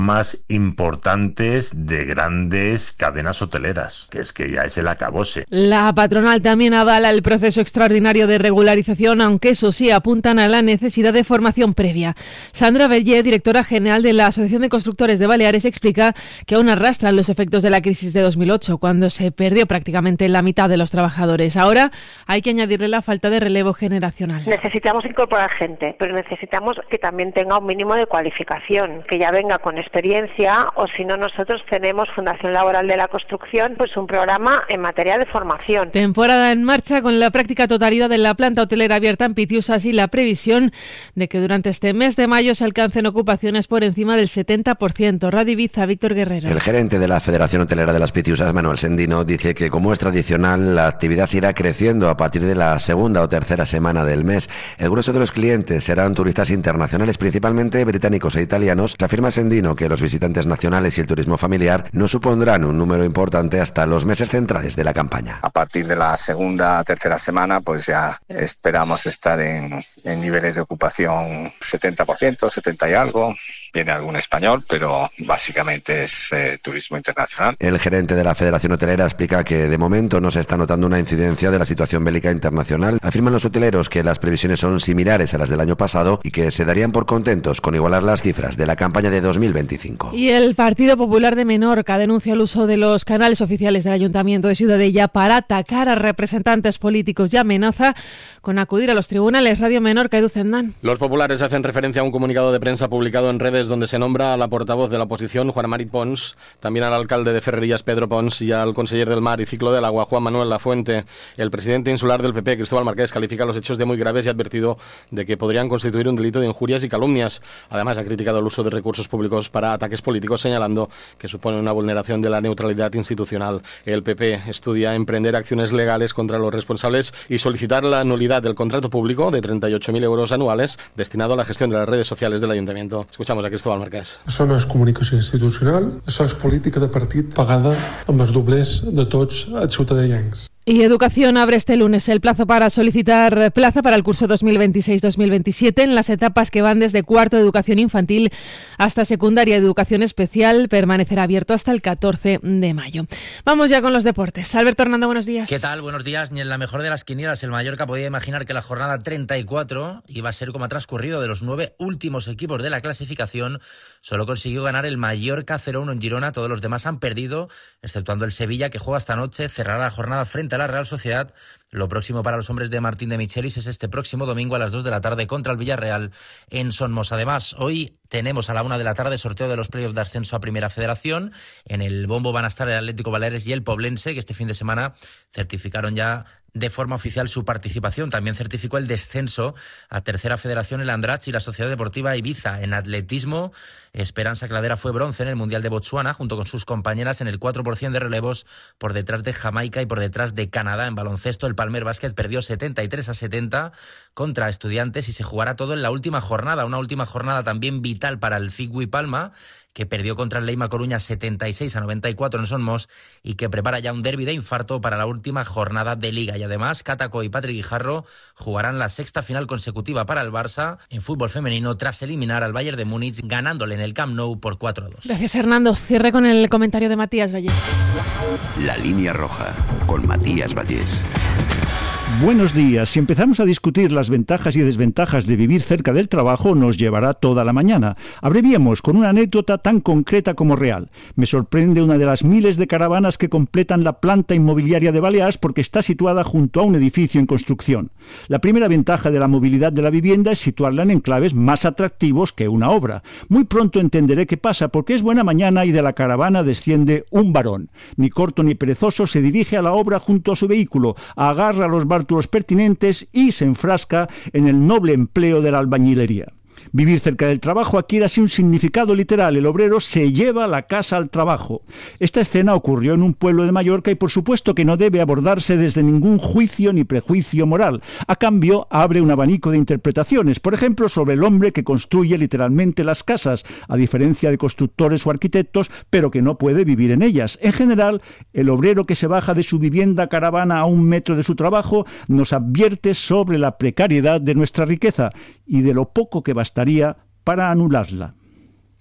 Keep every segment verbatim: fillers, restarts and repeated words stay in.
más importantes de grandes cadenas hoteleras, que es que ya es el acabose. La patronal también avala el proceso extraordinario de regularización, aunque eso sí apuntan a la necesidad de formación previa. Sandra Berger, directora general de la Asociación de Constructores de Baleares, explica que aún arrastran los efectos de la crisis de dos mil ocho, cuando se perdió prácticamente la mitad de los trabajadores. Ahora hay que añadirle la falta de relevo generacional. Necesitamos incorporar gente, pero necesitamos que también tenga un mínimo de cualificación, que ya venga con experiencia, o si no, nosotros tenemos Fundación Laboral de la Construcción, pues un programa en materia de formación. Temporada en marcha con la práctica totalidad de la planta hotelera abierta en Pitiusas y la previsión de que durante este mes de mayo se alcancen ocupaciones por encima del setenta por ciento. Radio Ibiza, Víctor Guerrero. El gerente de la Federación Hotelera de las Pitiusas, Manuel Sendino, dice que como es tradicional, la actividad irá creciendo a partir de la segunda o tercera semana del mes. El grueso de los clientes serán turistas internacionales, principalmente británicos e italianos. Afirma Sendino que los visitantes nacionales y el turismo familiar no supondrán un número importante hasta los meses centrales de la campaña. A partir de la segunda, tercera semana, pues ya esperamos estar en, en niveles de ocupación setenta por ciento, setenta y algo. Viene algún español, pero básicamente es eh, turismo internacional. El gerente de la Federación Hotelera explica que de momento no se está notando una incidencia de la situación bélica internacional. Afirman los hoteleros que las previsiones son similares a las del año pasado y que se darían por contentos con igualar las cifras de la campaña de dos mil veinticinco. Y el Partido Popular de Menorca denuncia el uso de los canales oficiales del Ayuntamiento de Ciudadella para atacar a representantes políticos y amenaza con acudir a los tribunales. Radio Menorca, Edu Zendán. Los populares hacen referencia a un comunicado de prensa publicado en redes donde se nombra a la portavoz de la oposición, Juan Mari Pons, también al alcalde de Ferrerías, Pedro Pons, y al conseller del Mar y Ciclo del Agua, Juan Manuel Lafuente. El presidente insular del P P, Cristóbal Marqués, califica los hechos de muy graves y ha advertido de que podrían constituir un delito de injurias y calumnias. Además, ha criticado el uso de recursos públicos para ataques políticos, señalando que supone una vulneración de la neutralidad institucional. El P P estudia emprender acciones legales contra los responsables y solicitar la nulidad del contrato público de treinta y ocho mil euros anuales destinado a la gestión de las redes sociales del Ayuntamiento. Escuchamos a Cristóbal Marqués. Això no és comunicació institucional, això és política de partit pagada amb els doblers de tots els ciutadans. Y Educación abre este lunes el plazo para solicitar plaza para el curso dos mil veintiséis dos mil veintisiete en las etapas que van desde cuarto de educación infantil hasta secundaria de educación especial. Permanecerá abierto hasta el catorce de mayo. Vamos ya con los deportes. Alberto Hernando, buenos días. ¿Qué tal? Buenos días. Ni en la mejor de las quinielas el Mallorca podía imaginar que la jornada treinta y cuatro iba a ser como ha transcurrido. De los nueve últimos equipos de la clasificación, solo consiguió ganar el Mallorca cero uno en Girona. Todos los demás han perdido, exceptuando el Sevilla, que juega esta noche. Cerrará la jornada frente a la Real Sociedad. Lo próximo para los hombres de Martín de Michelis es este próximo domingo a las dos de la tarde contra el Villarreal en Sonmos. Además, hoy tenemos a la una de la tarde sorteo de los playoffs de ascenso a Primera Federación. En el bombo van a estar el Atlético Baleares y el Poblense, que este fin de semana certificaron ya de forma oficial su participación. También certificó el descenso a Tercera Federación el Andratx y la Sociedad Deportiva Ibiza. En atletismo, Esperanza Cladera fue bronce en el Mundial de Botsuana, junto con sus compañeras en el cuatro por ciento de relevos, por detrás de Jamaica y por detrás de Canadá. En baloncesto, el Palmer Basket perdió setenta y tres a setenta contra Estudiantes y se jugará todo en la última jornada. Una última jornada también vital para el Figui Palma, que perdió contra el Leima Coruña setenta y seis a noventa y cuatro en Sonmos y que prepara ya un derbi de infarto para la última jornada de Liga. Y además, Cataco y Patrick Guijarro jugarán la sexta final consecutiva para el Barça en fútbol femenino tras eliminar al Bayern de Múnich, ganándole en el Camp Nou por cuatro a dos. Gracias, Hernando. Cierre con el comentario de Matías Vallés. La línea roja, con Matías Vallés. Buenos días. Si empezamos a discutir las ventajas y desventajas de vivir cerca del trabajo, nos llevará toda la mañana. Abreviemos con una anécdota tan concreta como real. Me sorprende una de las miles de caravanas que completan la planta inmobiliaria de Baleares porque está situada junto a un edificio en construcción. La primera ventaja de la movilidad de la vivienda es situarla en enclaves más atractivos que una obra. Muy pronto entenderé qué pasa, porque es buena mañana y de la caravana desciende un varón. Ni corto ni perezoso, se dirige a la obra junto a su vehículo, agarra los bártulos pertinentes y se enfrasca en el noble empleo de la albañilería. Vivir cerca del trabajo adquiere así un significado literal. El obrero se lleva la casa al trabajo. Esta escena ocurrió en un pueblo de Mallorca y por supuesto que no debe abordarse desde ningún juicio ni prejuicio moral. A cambio, abre un abanico de interpretaciones, por ejemplo, sobre el hombre que construye literalmente las casas, a diferencia de constructores o arquitectos, pero que no puede vivir en ellas. En general, el obrero que se baja de su vivienda caravana a un metro de su trabajo nos advierte sobre la precariedad de nuestra riqueza y de lo poco que bastaría para anularla.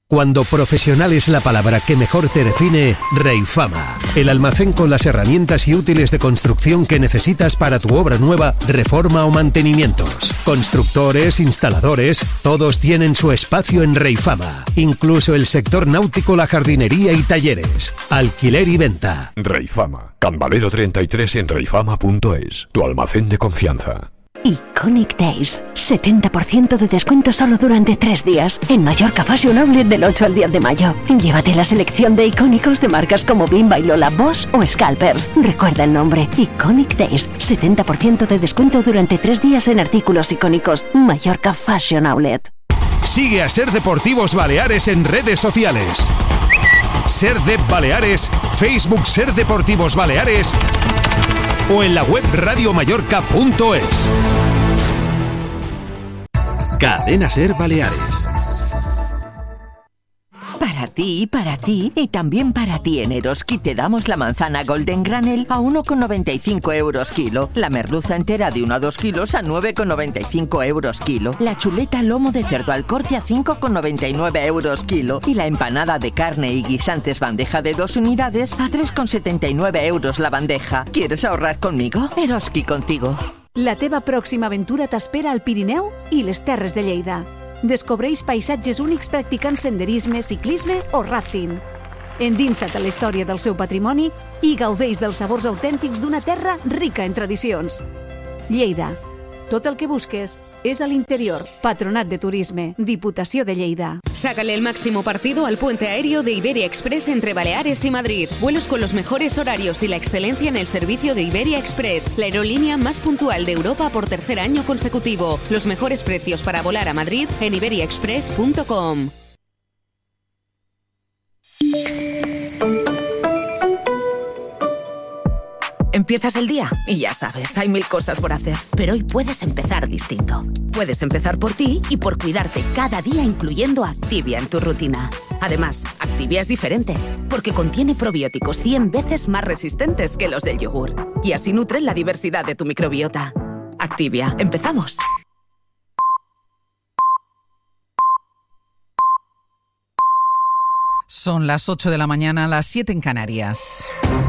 Cuando profesional es la palabra que mejor te define, Reifama. El almacén con las herramientas y útiles de construcción que necesitas para tu obra nueva, reforma o mantenimientos. Constructores, instaladores, todos tienen su espacio en Reifama. Incluso el sector náutico, la jardinería y talleres. Alquiler y venta. Reifama. Can Valero treinta y tres en reifama punto es. Tu almacén de confianza. Iconic Days. setenta por ciento de descuento solo durante tres días. En Mallorca Fashion Outlet del ocho al diez de mayo. Llévate la selección de icónicos de marcas como Bimba y Lola, Boss o Scalpers. Recuerda el nombre. Iconic Days. setenta por ciento de descuento durante tres días en artículos icónicos. Mallorca Fashion Outlet. Sigue a Ser Deportivos Baleares en redes sociales. Ser de Baleares, Facebook Ser Deportivos Baleares o en la web radiomallorca punto es. Cadena Ser Baleares. Para ti, para ti y también para ti en Eroski te damos la manzana Golden Granel a uno con noventa y cinco euros kilo, la merluza entera de uno a dos kilos a nueve con noventa y cinco euros kilo, la chuleta lomo de cerdo al corte a cinco con noventa y nueve euros kilo y la empanada de carne y guisantes bandeja de dos unidades a tres con setenta y nueve euros la bandeja. ¿Quieres ahorrar conmigo? Eroski contigo. La teva pròxima aventura t'espera al Pirineu i les Terres de Lleida. Descobreix paisatges únics practicant senderisme, ciclisme o rafting. Endinsa't a la història del seu patrimoni i gaudeix dels sabors autèntics d'una terra rica en tradicions. Lleida. Tot el que busques es al interior. Patronat de Turisme, Diputació de Lleida. Sácale el máximo partido al puente aéreo de Iberia Express entre Baleares y Madrid. Vuelos con los mejores horarios y la excelencia en el servicio de Iberia Express, la aerolínea más puntual de Europa por tercer año consecutivo. Los mejores precios para volar a Madrid en iberia express punto com. Empiezas el día y ya sabes, hay mil cosas por hacer. Pero hoy puedes empezar distinto. Puedes empezar por ti y por cuidarte cada día, incluyendo Activia en tu rutina. Además, Activia es diferente, porque contiene probióticos cien veces más resistentes que los del yogur. Y así nutren la diversidad de tu microbiota. Activia, empezamos. Son las ocho de la mañana, las siete en Canarias.